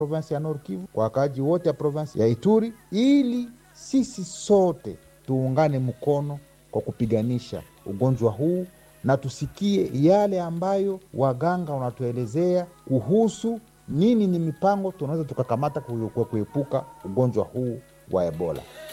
provinsi ya Nord Kivu, kwa wakaaji wote ya provinsi ya Ituri, ili sisi sote tuungane mkono kwa kupiganisha ugonjwa huu, na tusikie yale ambayo waganga wanatuelezea kuhusu nini ni mipango tunaweza tukakamata kuepuka ugonjwa huu wa Ebola.